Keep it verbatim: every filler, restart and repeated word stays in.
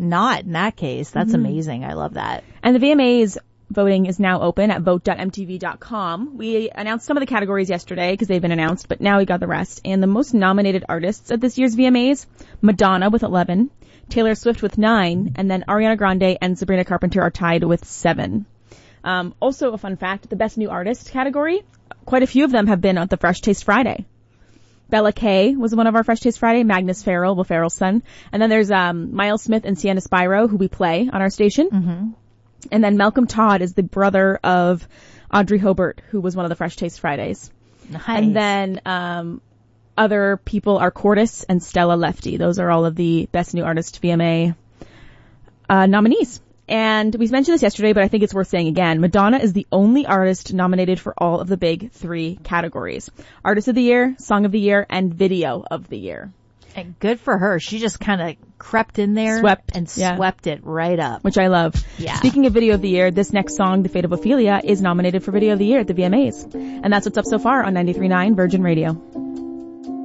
not in that case. That's mm-hmm. amazing. I love that. And the V M As voting is now open at vote dot m t v dot com. We announced some of the categories yesterday because they've been announced, but now we got the rest. And the most nominated artists at this year's V M As, Madonna with eleven, Taylor Swift with nine, and then Ariana Grande and Sabrina Carpenter are tied with seven. Um, also a fun fact, the Best New Artist category, quite a few of them have been at the Fresh Taste Friday. Bella Kay was one of our Fresh Taste Friday, Magnus Farrell, Will Ferrell's son. And then there's um Miles Smith and Sienna Spyro, who we play on our station. Mm-hmm. And then Malcolm Todd is the brother of Audrey Hobart, who was one of the Fresh Taste Fridays. Nice. And then um other people are Cordis and Stella Lefty. Those are all of the Best New Artist V M A uh nominees. And we mentioned this yesterday, but I think it's worth saying again. Madonna is the only artist nominated for all of the big three categories. Artist of the Year, Song of the Year, and Video of the Year. And good for her. She just kind of crept in there swept, and yeah. swept it right up. Which I love. Yeah. Speaking of Video of the Year, this next song, The Fate of Ophelia, is nominated for Video of the Year at the V M As. And that's what's up so far on ninety-three point nine Virgin Radio.